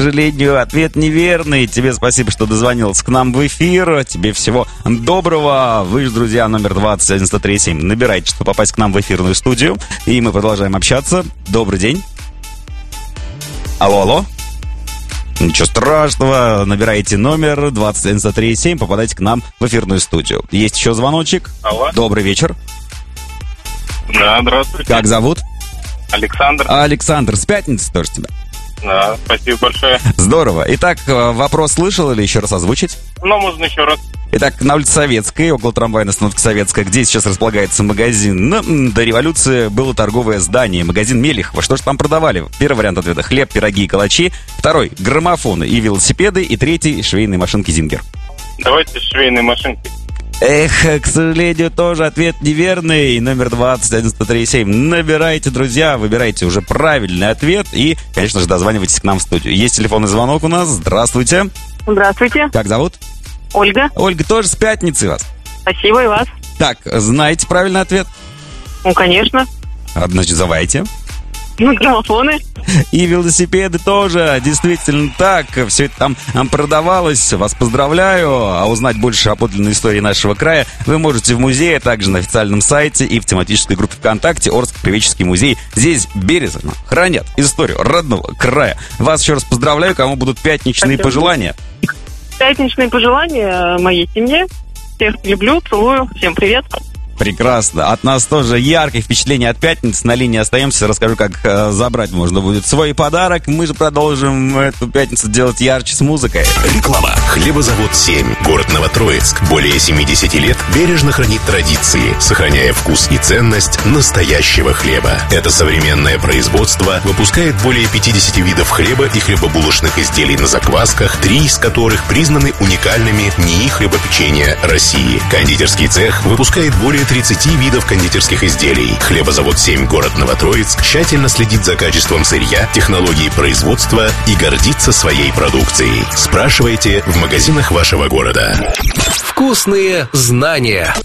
сожалению, ответ неверный. Тебе спасибо, что дозвонился к нам в эфир. Тебе всего доброго. Вы же, друзья, номер 21137. Набирайте, чтобы попасть к нам в эфирную студию. И мы продолжаем общаться. Добрый день. Алло, алло. Ничего страшного. Набирайте номер 21137. Попадайте к нам в эфирную студию. Есть еще звоночек. Алло. Добрый вечер. Да, здравствуйте. Как зовут? Александр. Александр, с пятницы тоже тебя. Да, спасибо большое. Здорово. Итак, вопрос слышал или еще раз озвучить? Ну, можно еще раз. Итак, на улице Советской, около трамвайной остановки Советская, где сейчас располагается магазин, до революции было торговое здание, магазин Мелехова. Что же там продавали? Первый вариант ответа — хлеб, пироги и калачи. Второй — граммофоны и велосипеды. И третий — швейные машинки Зингер. Давайте швейные машинки. Эх, к сожалению, тоже ответ неверный. Номер 21137. Набирайте, друзья, выбирайте уже правильный ответ и, конечно же, дозванивайтесь к нам в студию. Есть телефонный звонок у нас. Здравствуйте. Здравствуйте. Как зовут? Ольга. Ольга, тоже с пятницы вас. Спасибо, и вас. Так, знаете правильный ответ? Ну, конечно. Значит, давайте. Ну, граммофоны. И велосипеды тоже, действительно так. Все это там продавалось. Вас поздравляю. А узнать больше о подлинной истории нашего края вы можете в музее, а также на официальном сайте и в тематической группе ВКонтакте Орский краеведческий музей. Здесь бережно хранят историю родного края. Вас еще раз поздравляю, кому будут пятничные пожелания. Пятничные пожелания моей семье. Всех люблю, целую. Всем привет. Прекрасно. От нас тоже яркое впечатление от пятницы. На линии остаемся. Расскажу, как забрать можно будет свой подарок. Мы же продолжим эту пятницу делать ярче с музыкой. Реклама. Хлебозавод 7. Город Новотроицк. Более 70 лет бережно хранит традиции, сохраняя вкус и ценность настоящего хлеба. Это современное производство выпускает более 50 видов хлеба и хлебобулочных изделий на заквасках, 3 из которых признаны уникальными НИИ хлебопечения России. Кондитерский цех выпускает более 30 видов кондитерских изделий. Хлебозавод 7, город Новотроицк, тщательно следит за качеством сырья, технологией производства и гордится своей продукцией. Спрашивайте в магазинах вашего города. Вкусные знания.